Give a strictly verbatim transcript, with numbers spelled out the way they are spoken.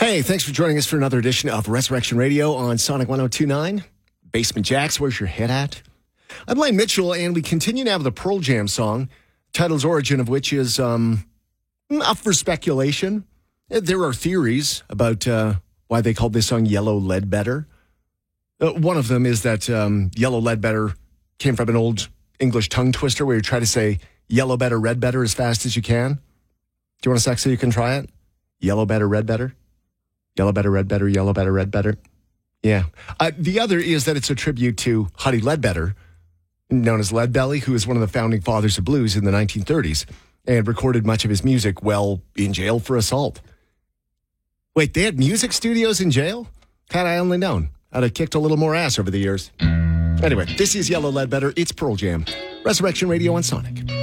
Hey, thanks for joining us for another edition of Resurrection Radio on Sonic one oh two point nine. Basement Jaxx, where's your head at? I'm Lane Mitchell, and we continue now with a Pearl Jam song, title's origin of which is um, up for speculation. There are theories about uh, why they called this song Yellow Ledbetter. Uh, one of them is that um, Yellow Ledbetter came from an old English tongue twister where you try to say yellow better, red better as fast as you can. Do you want a sec so you can try it? Yellow better, red better? Yellow better, red better, yellow better, red better. Yeah. Uh, the other is that it's a tribute to Huddie Ledbetter, known as Leadbelly, who is one of the founding fathers of blues in the nineteen thirties and recorded much of his music while in jail for assault. Wait, they had music studios in jail? Had I only known. I'd have kicked a little more ass over the years. Anyway, this is Yellow Ledbetter. It's Pearl Jam. Resurrection Radio on Sonic.